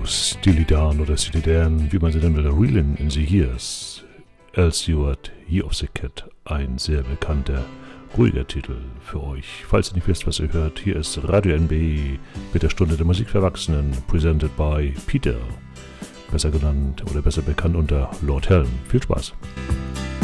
Steely Dan oder Steely Dan, wie man sie nennen will, Reelin' in the Years. Al Stewart, Year of the Cat, ein sehr bekannter, ruhiger Titel für euch. Falls ihr nicht wisst, was ihr hört, hier ist Radio NB mit der Stunde der Musik für Erwachsenen, presented by Peter, besser genannt oder besser bekannt unter Lord Helm. Viel Spaß!